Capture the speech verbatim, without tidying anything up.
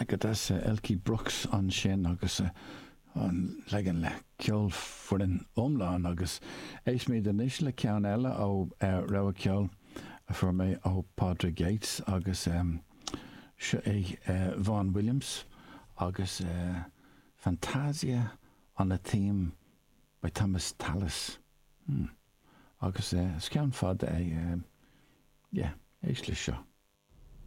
gadas Elkie Brooks an sin agus an legan le ceol furin omláin agus éis mé den is le cean eile ó ra ceol for mé ó Padre Gates agus um, se é Vaughan Williams agus uh, Fantasia on a theme by Thomas Tallis. Hmm. Agus uh, scean fad é uh, yeah, éis le seo.